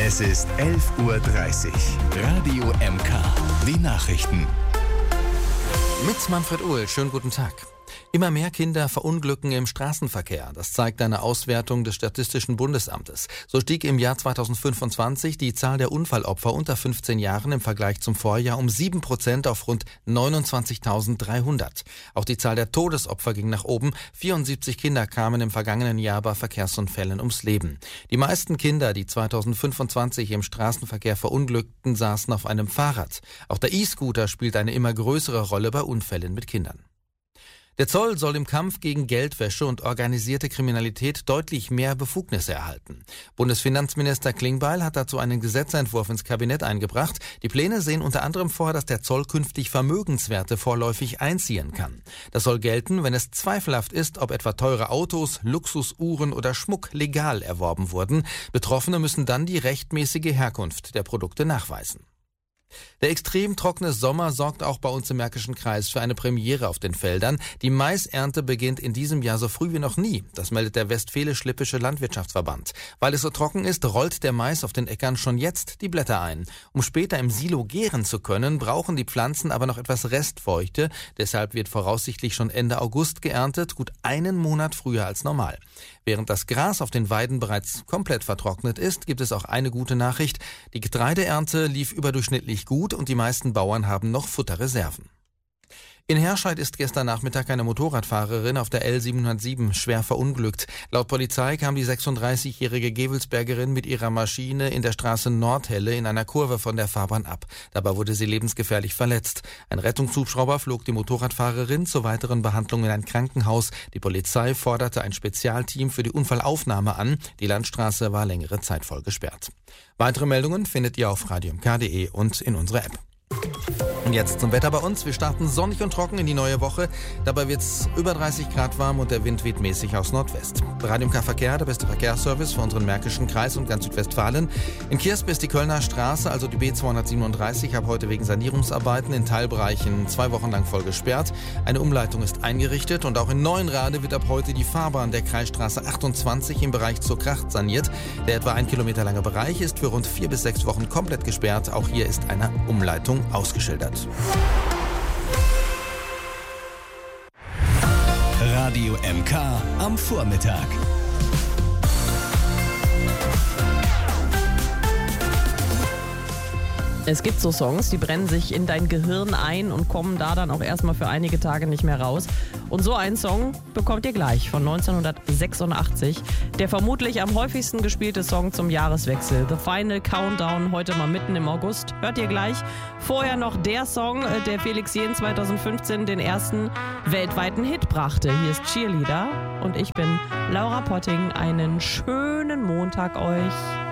Es ist 11:30 Uhr. Radio MK. Die Nachrichten. Mit Manfred Uhl, schönen guten Tag. Immer mehr Kinder verunglücken im Straßenverkehr. Das zeigt eine Auswertung des Statistischen Bundesamtes. So stieg im Jahr 2025 die Zahl der Unfallopfer unter 15 Jahren im Vergleich zum Vorjahr um 7% auf rund 29.300. Auch die Zahl der Todesopfer ging nach oben. 74 Kinder kamen im vergangenen Jahr bei Verkehrsunfällen ums Leben. Die meisten Kinder, die 2025 im Straßenverkehr verunglückten, saßen auf einem Fahrrad. Auch der E-Scooter spielt eine immer größere Rolle bei Unfällen mit Kindern. Der Zoll soll im Kampf gegen Geldwäsche und organisierte Kriminalität deutlich mehr Befugnisse erhalten. Bundesfinanzminister Klingbeil hat dazu einen Gesetzentwurf ins Kabinett eingebracht. Die Pläne sehen unter anderem vor, dass der Zoll künftig Vermögenswerte vorläufig einziehen kann. Das soll gelten, wenn es zweifelhaft ist, ob etwa teure Autos, Luxusuhren oder Schmuck legal erworben wurden. Betroffene müssen dann die rechtmäßige Herkunft der Produkte nachweisen. Der extrem trockene Sommer sorgt auch bei uns im Märkischen Kreis für eine Premiere auf den Feldern. Die Maisernte beginnt in diesem Jahr so früh wie noch nie. Das meldet der Westfälisch-Lippische Landwirtschaftsverband. Weil es so trocken ist, rollt der Mais auf den Äckern schon jetzt die Blätter ein. Um später im Silo gären zu können, brauchen die Pflanzen aber noch etwas Restfeuchte. Deshalb wird voraussichtlich schon Ende August geerntet, gut einen Monat früher als normal. Während das Gras auf den Weiden bereits komplett vertrocknet ist, gibt es auch eine gute Nachricht. Die Getreideernte lief überdurchschnittlich gut und die meisten Bauern haben noch Futterreserven. In Herscheid ist gestern Nachmittag eine Motorradfahrerin auf der L707 schwer verunglückt. Laut Polizei kam die 36-jährige Gevelsbergerin mit ihrer Maschine in der Straße Nordhelle in einer Kurve von der Fahrbahn ab. Dabei wurde sie lebensgefährlich verletzt. Ein Rettungshubschrauber flog die Motorradfahrerin zur weiteren Behandlung in ein Krankenhaus. Die Polizei forderte ein Spezialteam für die Unfallaufnahme an. Die Landstraße war längere Zeit voll gesperrt. Weitere Meldungen findet ihr auf radiomk.de und in unserer App. Und jetzt zum Wetter bei uns. Wir starten sonnig und trocken in die neue Woche. Dabei wird es über 30 Grad warm und der Wind weht mäßig aus Nordwest. Radio MK Verkehr, der beste Verkehrsservice für unseren Märkischen Kreis und ganz Südwestfalen. In Kirspe ist die Kölner Straße, also die B237, ab heute wegen Sanierungsarbeiten in Teilbereichen 2 Wochen lang voll gesperrt. Eine Umleitung ist eingerichtet und auch in Neuenrade wird ab heute die Fahrbahn der Kreisstraße 28 im Bereich zur Kracht saniert. Der etwa 1 Kilometer lange Bereich ist für rund 4 bis 6 Wochen komplett gesperrt. Auch hier ist eine Umleitung ausgeschildert. Radio MK am Vormittag. Es gibt so Songs, die brennen sich in dein Gehirn ein und kommen da dann auch erstmal für einige Tage nicht mehr raus. Und so einen Song bekommt ihr gleich von 1986. Der vermutlich am häufigsten gespielte Song zum Jahreswechsel. The Final Countdown, heute mal mitten im August. Hört ihr gleich. Vorher noch der Song, der Felix Jähn 2015 den ersten weltweiten Hit brachte. Hier ist Cheerleader und ich bin Laura Potting. Einen schönen Montag euch.